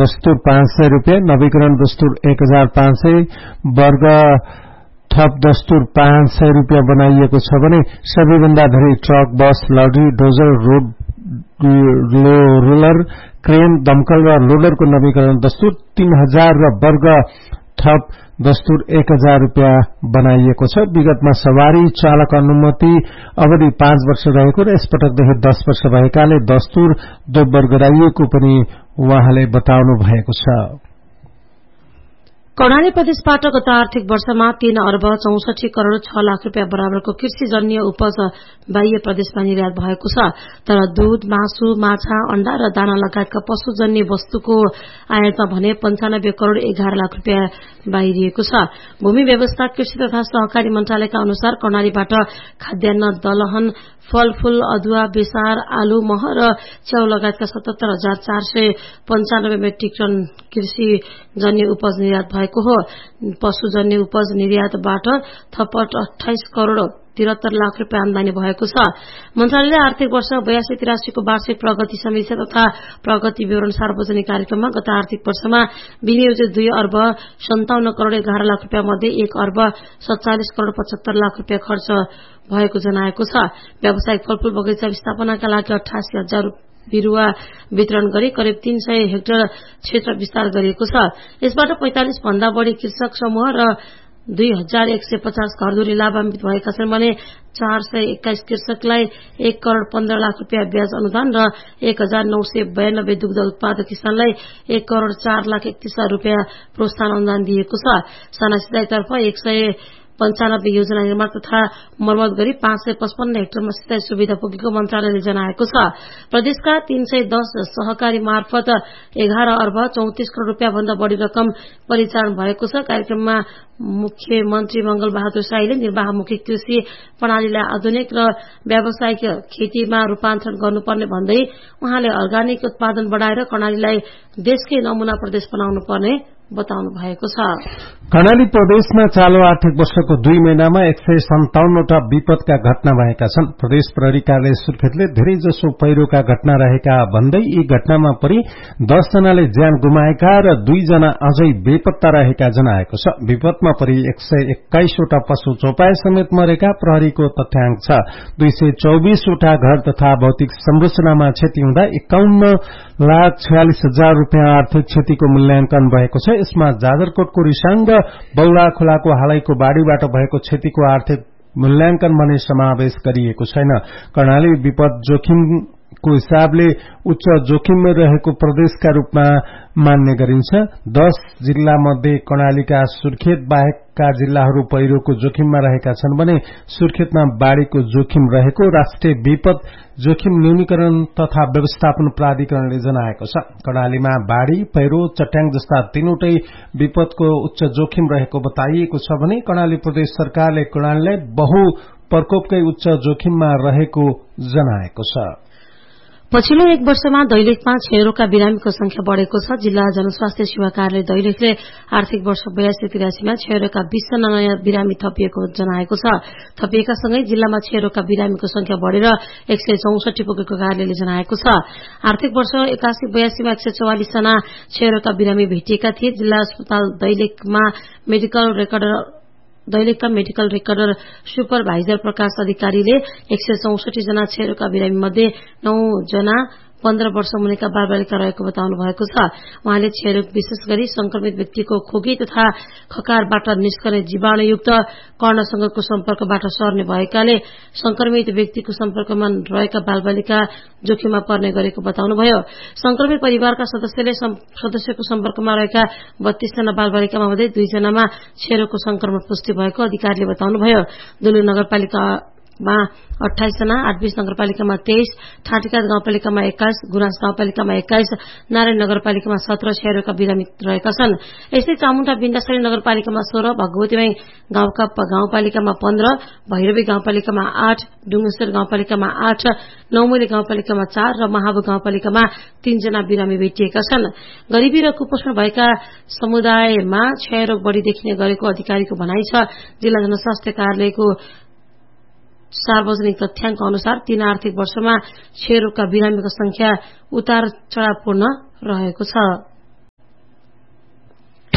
दस्तुर 500 रुपैयाँ, नवीकरण दस्तुर 1500 वर्ग थप दस्तुर 500 रुपैयाँ बनाइएको छ भने सबैभन्दा धेरै ट्रक, बस, लरी, डोजर, रोलर, क्रेन, दमकल र लोडरको नवीकरण दस्तुर 3000 र वर्ग थप दस्तुर 1000 रुपैयाँ बनाइएको छ। विगतमा सवारी चालक अनुमति अवधि 5 वर्ष रहेको र यसपटकदेखि 10 वर्ष भएकाले दस्तुर दोब्बर गराइएको पनि उहाँले बताउनु भएको छ। कर्णाली प्रदेशबाट गत आर्थिक वर्षमा 3 अर्ब 64 करोड़ 6 लाख रुपियाँ बराबरको कृषिजन्य उपज बाह्य प्रदेशमा निर्यात भएको छ। तर दूध, मासु, माछा, अण्डा र दाना लगायतका पशुजन्य वस्तुको आयातमा भने 95 करोड़ 11 लाख रुपियाँ बाहिरिएको छ। भूमि व्यवस्था, कृषि तथा सहकारी मन्त्रालयका अनुसार कर्णालीबाट खाद्यान्न, दलहन, फलफूल, अदुवा, बेसार, आलु, मह र च्याउ लगायतका 77,495 मेट्रिक टन कृषिजन्य उपज निर्यात भएको हो। पशुजन्य उपज निर्यातबाट थप 28 करोड़ 73 लाख रुपियाँ आमदानी भएको छ। मन्त्रालयले आर्थिक वर्ष 82-83 को वार्षिक प्रगति समीक्षा तथा प्रगति विवरण सार्वजनिक कार्यक्रममा गत आर्थिक वर्षमा विनियोजित 2 अर्ब 57 करोड़ 11 लाख रुपियाँ मध्ये 1 अर्ब 47 करोड़ 75 लाख रुपियाँ खर्च भएको जनाएको छ। व्यावसायिक फलफूल बगैँचा स्थापनाका लागि 88,000 बिरूवा वितरण गरी करिब 300 हेक्टर क्षेत्र विस्तार गरिएको छ। यसबाट 45 भन्दा बढ़ी कृषक समूह र 2150 घरधुरी लाभान्वित भएका छन् भने 421 कृषकलाई 1 करोड़ 15 लाख रुपियाँ ब्याज अनुदान र 1992 दुग्ध उत्पादक किसानलाई 1 करोड़ 4 लाख 31 हजार रुपियाँ प्रोत्साहन अनुदान दिएको छ। साना सिंचाईतर्फ 195 योजना निर्माण तथा मर्मत गरी 555 हेक्टरमा सिंचाई सुविधा पुगेको मन्त्रालयले जनाएको छ। प्रदेशका 310 सहकारी मार्फत 11 अर्ब 34 करोड़ रुपियाँ भन्दा बढ़ी रकम परिचालन भएको छ। कार्यक्रममा मुख्यमन्त्री मंगल बहादुर शाहीले निर्वाहमुखी कृषि प्रणालीलाई आधुनिक र व्यावसायिक खेतीमा रूपान्तरण गर्नुपर्ने भन्दै उहाँले अर्गानिक उत्पादन बढ़ाएर कर्णालीलाई देशकै नमूना प्रदेश बनाउनु पर्ने बताउनु भएको छ। कर्णाली प्रदेशमा चालू आर्थिक वर्षको 2 महिनामा 157 वटा विपदका घटना भएका छन्। प्रदेश प्रहरी कार्यालय सुर्खेतले धेरै जसो पहिरोका घटना रहेका भन्दै यी घटनामा परि 10 जनाले ज्यान गुमाएका र 2 जना अझै बेपत्ता रहेका जनाएको छ। विपदमा परि 121 वटा पशु चौपाए समेत मरेका प्रहरीको तथ्याङ्क छ। 224 वटा घर तथा भौतिक संरचनामा क्षति हुँदा 51,46,000 रुपियाँ आर्थिक क्षतिको मूल्याङ्कन भएको छ। यसमा जाजरकोटको रिसाङ र बौला खोलाको हालैको बाढ़ीबाट भएको क्षतिको आर्थिक मूल्याङ्कन भने समावेश गरिएको छैन। कर्णाली विपद जोखिमको हिसाबले उच्च जोखिममा रहेको प्रदेशका रूपमा मान्ने गरिन्छ। 10 जिल्ला मध्ये कर्णालीका सुर्खेत बाहेकका जिल्लाहरू पहिरोको जोखिममा रहेका छन् भने सुर्खेतमा बाढ़ीको जोखिम रहेको राष्ट्रिय विपद जोखिम न्यूनीकरण तथा व्यवस्थापन प्राधिकरणले जनाएको छ। कर्णालीमा बाढ़ी, पहिरो, चट्याङ जस्ता तीनवटै विपदको उच्च जोखिम रहेको बताइएको छ भने कर्णाली प्रदेश सरकारले कर्णालीलाई बहु प्रकोपकै उच्च जोखिममा रहेको जनाएको छ। पछिल्लो 1 वर्षमा दैलेखमा क्षयरोगका बिरामीको संख्या बढ़ेको छ। जिल्ला जनस्वास्थ्य सेवा कार्यालय दैलेखले आर्थिक वर्ष 82-83 मा क्षयरोगका 20 जना नयाँ बिरामी थपिएको जनाएको छ। थपिएका सँगै जिल्लामा क्षयरोगका बिरामीको संख्या बढ़ेर 164 पुगेको कार्यालयले जनाएको छ। आर्थिक वर्ष 81-82 मा 144 जना क्षयरोगका बिरामी भेटिएका थिए। जिल्ला अस्पताल दैलेखका मेडिकल रेकर्डर सुपरभाइजर प्रकाश अधिकारीले 164 जना क्षयरोगका बिरामी मध्ये 9 जना 15 वर्ष मुनिका बालबालिका रहेको बताउनु भएको छ। उहाँले क्षयरोग विशेष गरी संक्रमित व्यक्तिको खोकी तथा खकारबाट निस्कने जीवाणुयुक्त कर्णसँगको सम्पर्कबाट सर्ने भएकाले संक्रमित व्यक्तिको सम्पर्कमा रहेका बालबालिका जोखिममा पर्ने गरेको बताउनुभयो। संक्रमित परिवारका सदस्यको सम्पर्कमा रहेका 32 जना बालबालिकामा मध्ये 2 जनामा क्षयरोगको संक्रमण पुष्टि भएको अधिकारीले बताउनुभयो। दुलु नगरपालिकामा 28 जना, 820 नगरपालिकामा 23, ठाटीकाट गाउँपालिकामा 21, गुराँस गाउँपालिकामा 21, नारायण नगरपालिकामा 17 क्षयरोगका बिरामी रहेका छन्। यस्तै चामुण्डा बिन्दासरी नगरपालिकामा 16, भगवतीमाई गाउँपालिकामा 15, भैरवी गाउँपालिकामा 8, डुङ्गेश्वर गाउँपालिकामा 8, नौमुली गाउँपालिकामा 4 र महाबु गाउँपालिकामा 3 जना बिरामी भेटिएका छन्। गरीबी र कुपोषण भएका समुदायमा क्षयरोग बढ़ी देखिने गरेको अधिकारीको भनाइ छ। जिल्ला जनस्वास्थ्य कार्यालयको सार्वजनिक तथ्याङ्क अनुसार 3 आर्थिक वर्षमा क्षयरोगका बिरामीको संख्या उतार चढ़ावपूर्ण रहेको छ।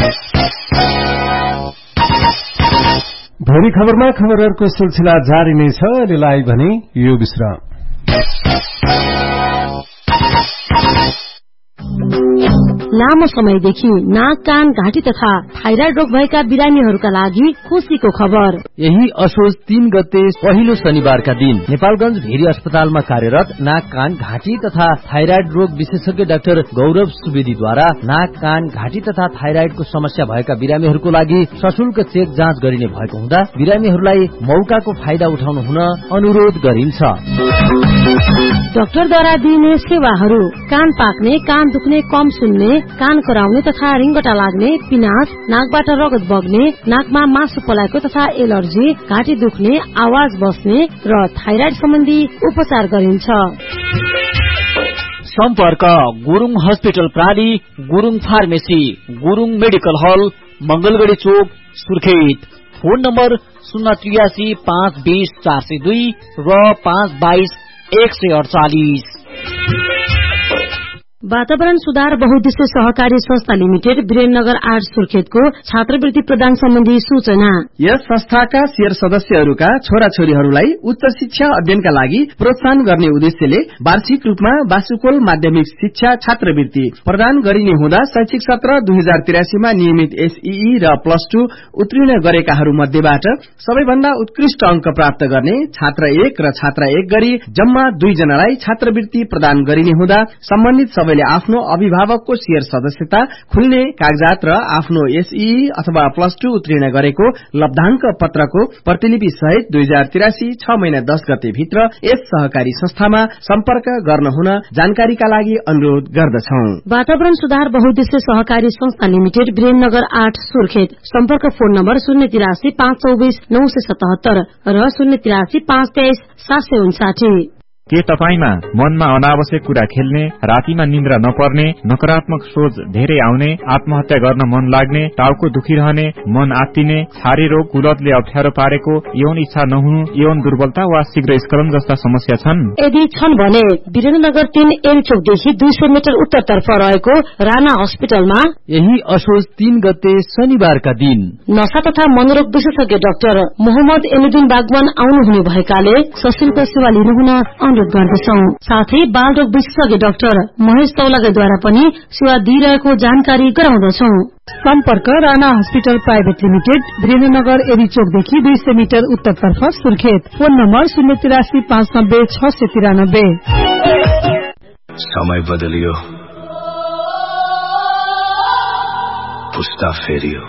भोलि खबरमा खबरहरूको सिलसिला जारी नै छ। अहिले भने यो विश्राम। लामो समयदेखि नाक कान घाँटी तथा थाइराइड रोग भएका बिरामीहरूका लागि खुशीको खबर। यही असोज 3 गते पहिलो शनिबारका दिन नेपालगञ्ज भेरी अस्पतालमा कार्यरत नाक कान घाँटी तथा थाइराइड रोग विशेषज्ञ डाक्टर गौरव सुवेदीद्वारा नाक कान घाँटी तथा थाइराइडको समस्या भएका बिरामीहरूको लागि सशुल्क चेक जाँच गरिने भएको हुँदा बिरामीहरूलाई मौकाको फाइदा उठाउनु हुन अनुरोध गरिन्छ। डाक्टरद्वारा दिइने सेवाहरू: कान पाक्ने, कान दुख्ने, कम सुन्ने, कान कराउने तथा रिङ्गटा लाग्ने, पिनास, नाकबाट रगत बग्ने, नाकमा मासु पलाएको तथा एलर्जी, घाँटी दुख्ने, आवाज बस्ने र थाइराइड सम्बन्धी उपचार गरिन्छ। सम्पर्क: Gurung hospital प्राली, Gurung pharmacy, Gurung medical हल, मंगलगढ़ी चोक, सुर्खेत। फोन नम्बर 083 520 402 र 522 148। वातावरण सुधार बहुद्देश्य सहकारी संस्था लिमिटेड वीरेन्द्रनगर 8 सुर्खेतको छात्रवृत्ति प्रदान सम्बन्धी सूचना। यस संस्थाका शेयर सदस्यहरूका छोराछोरीहरूलाई उच्च शिक्षा अध्ययनका लागि प्रोत्साहन गर्ने उद्देश्यले वार्षिक रूपमा बासुकोल माध्यमिक शिक्षा छात्रवृत्ति प्रदान गरिने हुँदा शैक्षिक सत्र 2083 मा नियमित एसईई र +2 उत्तीर्ण गरेकाहरू मध्येबाट सबैभन्दा उत्कृष्ट अंक प्राप्त गर्ने छात्र 1 र छात्रा 1 गरी जम्मा 2 जनालाई छात्रवृत्ति प्रदान गरिने हुँदा सम्बन्धित सबैले आफ्नो अभिभावकको शेयर सदस्यता खुल्ने कागजात र आफ्नो एसईई अथवा +2 उत्तीर्ण गरेको लब्धांक पत्रको प्रतिलिपि सहित 2083 6 महिना 10 गते भित्र यस सहकारी संस्थामा सम्पर्क गर्न हुन जानकारीका लागि अनुरोध गर्दछौं। वातावरण सुधार बहुद्देश्य सहकारी संस्था लिमिटेड वीरेन्द्रनगर 8 सुर्खेत। सम्पर्क फोन नम्बर 083 524 977 र 083 523 759। के तपाईमा मनमा अनावश्यक कुरा खेल्ने, रातिमा निन्द्रा नपर्ने, नकारात्मक सोच धेरै आउने, आत्महत्या गर्न मन लाग्ने, टाउको दुखिरहने, मन आत्तिने, छारे रोग, कुलतले अप्ठ्यारो पारेको, यौन इच्छा नहुनु, यौन दुर्बलता वा शीघ्र स्खलन जस्ता समस्या छन्? यदि छन् भने वीरेन्द्रनगर 3 एल चोकदेखि 200 मिटर उत्तरतर्फ रहेको राणा अस्पतालमा यही असोज 3 गते शनिबारका दिन नशा तथा मनोरोग विशेषज्ञ डाक्टर मोहम्मद एनुद्दिन बागवान आउनुहुने भएकाले सशुल्क सेवा लिनुहुन अनुरोध गर्दछौं। साथै बालरोग विशेषज्ञ डाक्टर महेश तौलागाद्वारा पनि सेवा दिइरहेको जानकारी गराउँदछौं। सम्पर्क Rana hospital private limited Birendranagar एरी चोकदेखि 200 मिटर उत्तरतर्फ सुर्खेत। Phone number 083 590 693। समय बदलियो, पुस्ता फेरियो,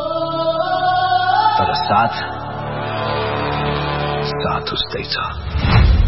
तर साथ उस्तै छ।